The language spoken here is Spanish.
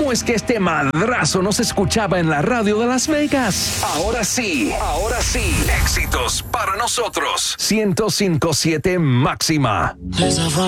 ¿Cómo es que este madrazo no se escuchaba en la radio de Las Vegas? Ahora sí. Éxitos para nosotros. 105.7 máxima.